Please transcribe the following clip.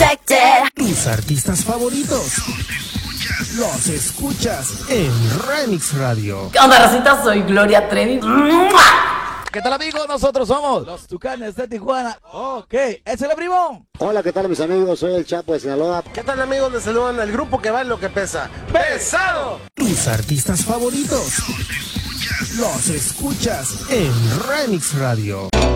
protected. Tus artistas favoritos los escuchas en Remix Radio. ¿Qué onda, racita? Soy Gloria Trevi. ¿Qué tal, amigos? Nosotros somos los Tucanes de Tijuana. Ok, ¿es el primo? Hola, ¿qué tal, mis amigos? Soy el Chapo de Sinaloa. ¿Qué tal, amigos? Les saludan el grupo que vale lo que pesa. ¡Pesado! Tus artistas favoritos los escuchas en Remix Radio.